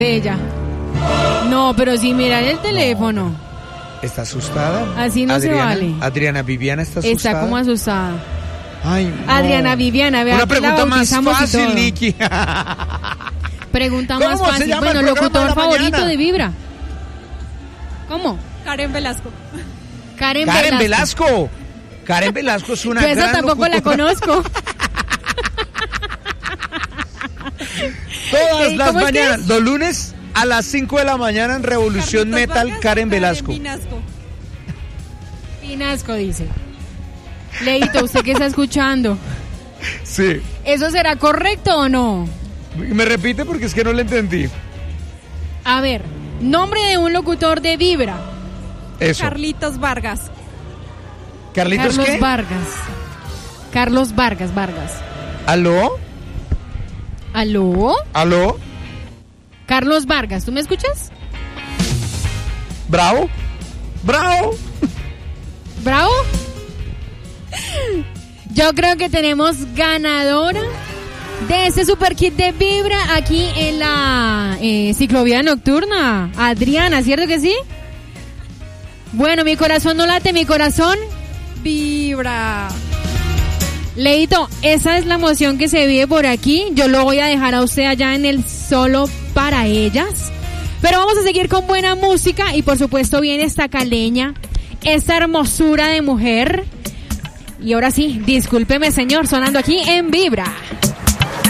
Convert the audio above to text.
Ella. No, pero si mirar el teléfono. ¿Está asustada? Así no se vale. Adriana Viviana está asustada. Está como asustada. Ay, no. Adriana Viviana, vea. Una pregunta más fácil, Nicky. Pregunta más fácil. Bueno, locutor favorito de Vibra. ¿Cómo? Karen Velasco. Karen Velasco. Karen Velasco es una yo gran esa tampoco locutora. la conozco. Todas las mañanas, es? los lunes a las 5 de la mañana en Revolución Carlitos Metal, Vargas, Karen Velasco. Pinasco dice. Leito, ¿usted qué está escuchando? Sí. ¿Eso será correcto o no? Me repite porque es que no le entendí. A ver, nombre de un locutor de Vibra. Eso. Carlitos Vargas. ¿Carlitos Carlos qué? Vargas. Carlos Vargas. ¿Aló? ¿Aló? ¿Aló? Carlos Vargas, ¿tú me escuchas? ¿Bravo? ¿Bravo? ¿Bravo? Yo creo que tenemos ganadora de este super kit de Vibra aquí en la ciclovía nocturna. Adriana, ¿cierto que sí? Bueno, mi corazón no late, mi corazón Vibra. Leito, esa es la emoción que se vive por aquí. Yo lo voy a dejar a usted allá en el solo para ellas. Pero vamos a seguir con buena música y por supuesto viene esta caleña, esta hermosura de mujer. Y ahora sí, discúlpeme señor, sonando aquí en Vibra.